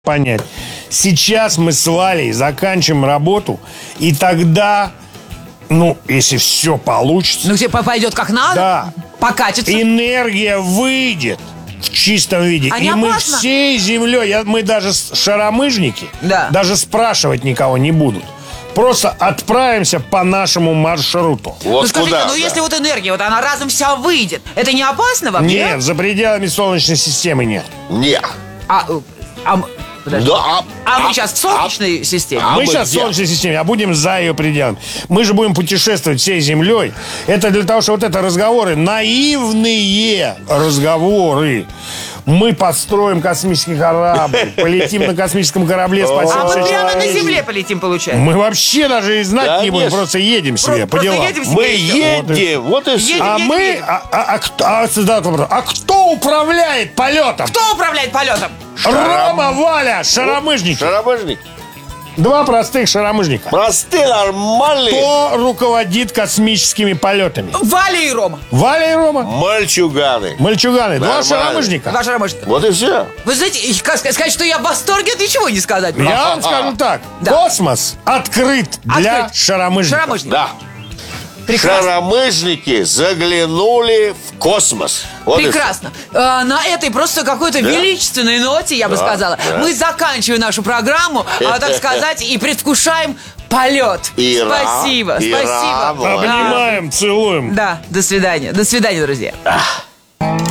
понять. Сейчас мы с Валей заканчиваем работу, и тогда, если все получится... все пойдет как надо? Да. Покатится? Энергия выйдет в чистом виде. А и не мы опасно? всей землей, мы даже шаромыжники, Да. даже спрашивать никого не будут. Просто отправимся по нашему маршруту. Вот Скажите, куда? если вот энергия, вот она разом вся выйдет, это не опасно вам? Нет, за пределами Солнечной системы нет. Нет. Подожди. Да, Мы сейчас в Солнечной системе? Мы мы сейчас в где? Солнечной системе, а будем за ее пределами. Мы же будем путешествовать всей Землей. Это для того, что вот это разговоры, наивные разговоры. Мы построим космический корабль, полетим на космическом корабле, спасем А мы все прямо на человечество. Земле полетим, получается. Мы вообще даже и знать не будем, Конечно. просто едем себе по Просто делам. едем себе Мы и всё. едем, вот и все. А едем, мы... едем. кто управляет полетом? Кто управляет полетом? Рома, Валя, шаромыжники. Шаромыжник. Два простых шаромыжника. Простые, нормальные. Кто руководит космическими полетами? Валя и Рома. Валя и Рома. Мальчуганы. Мальчуганы. Два Нормально. шаромыжника. Ваша работа. Вот и все. Вы знаете, сказать, что я в восторге, от ничего не сказать. Я вам скажу так. Да. Космос открыт для Открыт. шаромыжников. Шаромыжник. Да. Прекрасно. Шаромыжники заглянули в космос. Вот и Прекрасно. На этой просто какой-то величественной ноте, я бы сказала, да. мы заканчиваем нашу программу, так сказать, и предвкушаем полет. И Спасибо, и спасибо. Рома. Обнимаем, целуем. Да, до свидания. До свидания, друзья.